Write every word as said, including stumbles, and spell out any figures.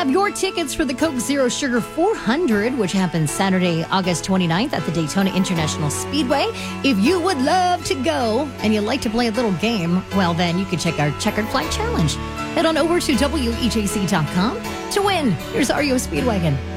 have your tickets for the Coke Zero Sugar four hundred, which happens Saturday, August twenty-ninth at the Daytona International Speedway. If you would love to go and you'd like to play a little game, well, then you can check our Checkered Flag Challenge. Head on over to W E J C dot com to win. Here's R E O Speedwagon.